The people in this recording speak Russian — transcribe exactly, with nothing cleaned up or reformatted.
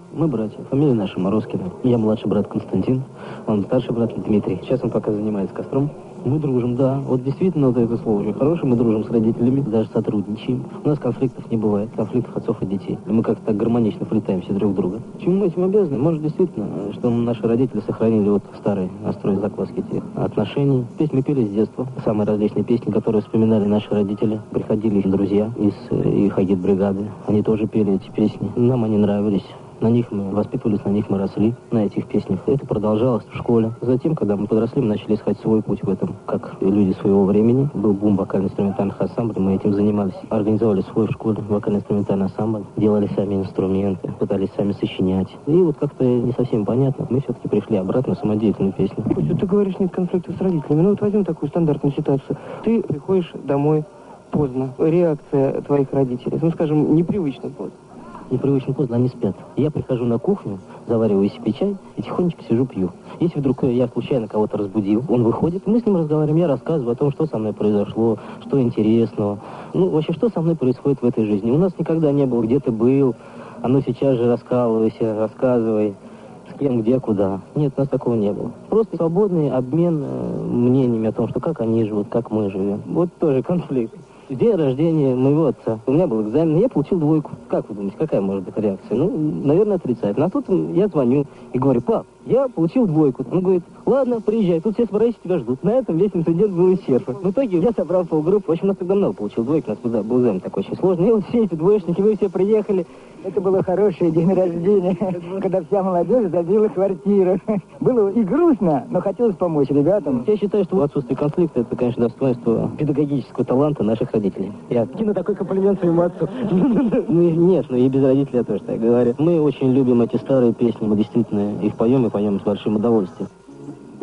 Мы братья. Фамилия наша Морозкина. Я младший брат Константин, он старший брат Дмитрий. Сейчас он пока занимается костром. Мы дружим, да. Вот действительно, вот это слово очень хорошее. Мы дружим с родителями, даже сотрудничаем. У нас конфликтов не бывает, конфликтов отцов и детей. Мы как-то так гармонично вплетаемся друг в друга. Чему мы этим обязаны? Может, действительно, что наши родители сохранили вот старый настрой закваски тех отношений. Песни мы пели с детства. Самые различные песни, которые вспоминали наши родители. Приходили их друзья из их агитбригады. Они тоже пели эти песни. Нам они нравились. На них мы воспитывались, на них мы росли, на этих песнях. Это продолжалось в школе. Затем, когда мы подросли, мы начали искать свой путь в этом, как люди своего времени. Был бум вокально-инструментальных ансамблей, мы этим занимались. Организовали свой в школе вокально-инструментальный ансамбль, делали сами инструменты, пытались сами сочинять. И вот как-то не совсем понятно, мы все-таки пришли обратно в самодеятельную песню. Ты говоришь, нет конфликтов с родителями. Ну вот возьмем такую стандартную ситуацию. Ты приходишь домой поздно. Реакция твоих родителей, ну скажем, непривычно поздно. Непривычно поздно, они спят. Я прихожу на кухню, завариваю себе чай и тихонечко сижу, пью. Если вдруг я случайно кого-то разбудил, он выходит, мы с ним разговариваем, я рассказываю о том, что со мной произошло, что интересного. Ну, вообще, что со мной происходит в этой жизни. У нас никогда не было, где ты был, а ну сейчас же раскалывайся, рассказывай, с кем, где, куда. Нет, у нас такого не было. Просто свободный обмен э, мнениями о том, что как они живут, как мы живем. Вот тоже конфликт. В день рождения моего отца. У меня был экзамен, и я получил двойку. Как вы думаете, какая может быть реакция? Ну, наверное, отрицательная. А тут я звоню и говорю: пап, я получил двойку. Он говорит: ладно, приезжай, тут все собрались, тебя ждут. На этом весь инцидент был исчерпан. В итоге я собрал полгруппы. В общем, у нас тогда много получил двойки, у нас был, был экзамен такой очень сложный. И вот все эти двоечники, вы все приехали. Это было хорошее день рождения, когда вся молодежь забила квартиру. Было и грустно, но хотелось помочь ребятам. Я считаю, что отсутствие конфликта — это, конечно, достоинство педагогического таланта наших родителей. Я кину такой комплимент своему отцу. Ну нет, ну и без родителей я тоже так говорю. Мы очень любим эти старые песни, мы действительно их поем и поем с большим удовольствием.